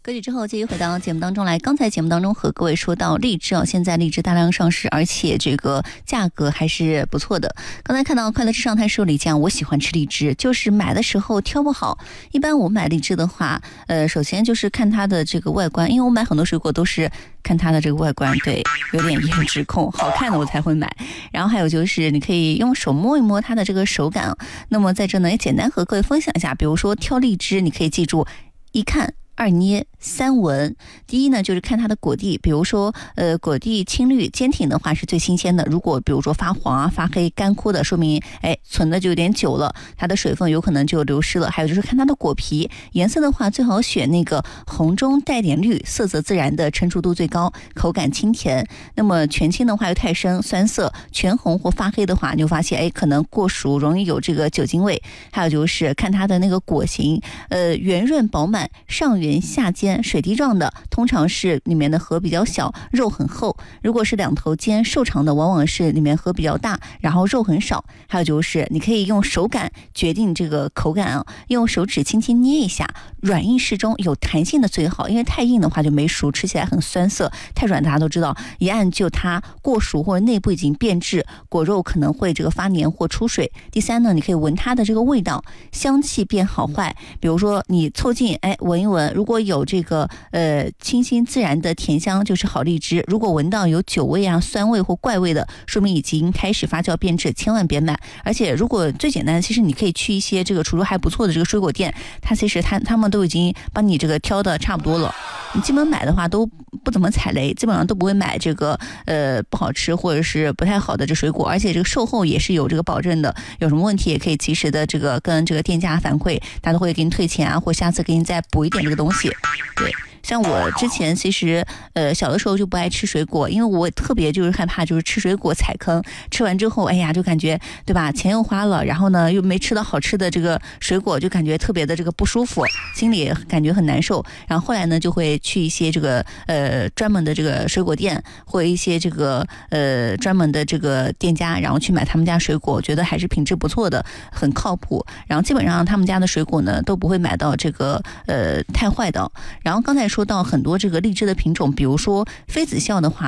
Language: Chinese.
歌曲之后继续回到节目当中来。刚才节目当中和各位说到荔枝现在荔枝大量上市，而且这个价格还是不错的。刚才看到快乐至上他说李酱，我喜欢吃荔枝，就是买的时候挑不好。一般我买荔枝的话，首先就是看它的这个外观，因为我买很多水果都是看它的这个外观，对，有点颜值控，好看的我才会买。然后还有就是你可以用手摸一摸它的这个手感。那么在这呢也简单和各位分享一下，比如说挑荔枝，你可以记住一看二捏三闻。第一呢就是看它的果蒂，比如说果蒂青绿坚挺的话是最新鲜的，如果比如说发黄啊发黑干枯的，说明存的就有点久了，它的水分有可能就流失了。还有就是看它的果皮颜色的话，最好选那个红中带点绿，色泽自然的，成熟度最高，口感清甜。那么全青的话又太深酸涩，全红或发黑的话你就发现可能过熟，容易有这个酒精味。还有就是看它的那个果形圆润饱满，上圆下尖水滴状的，通常是里面的核比较小，肉很厚。如果是两头尖瘦长的，往往是里面核比较大，然后肉很少。还有就是你可以用手感决定这个口感啊，用手指轻轻捏一下，软硬适中，有弹性的最好，因为太硬的话就没熟，吃起来很酸涩。太软大家都知道，一按就它过熟或者内部已经变质，果肉可能会这个发黏或出水。第三呢，你可以闻它的这个味道，香气变好坏。比如说你凑近闻一闻，如果有这个清新自然的甜香就是好荔枝，如果闻到有酒味啊酸味或怪味的，说明已经开始发酵变质，千万别买。而且如果最简单的，其实你可以去一些这个厨厨还不错的这个水果店，它其实他们都已经帮你这个挑的差不多了，你基本买的话都不怎么踩雷，基本上都不会买这个不好吃或者是不太好的这水果。而且这个售后也是有这个保证的，有什么问题也可以及时的这个跟这个店家反馈，他都会给你退钱啊，或下次给你再补一点这个东西。对，像我之前其实小的时候就不爱吃水果，因为我特别就是害怕就是吃水果踩坑，吃完之后就感觉对吧，钱又花了，然后呢又没吃到好吃的这个水果，就感觉特别的这个不舒服，心里感觉很难受。然后后来呢就会去一些这个专门的这个水果店，或者一些这个专门的这个店家，然后去买他们家水果，我觉得还是品质不错的，很靠谱。然后基本上他们家的水果呢都不会买到这个太坏的。然后刚才说到很多这个荔枝的品种，比如说妃子笑的话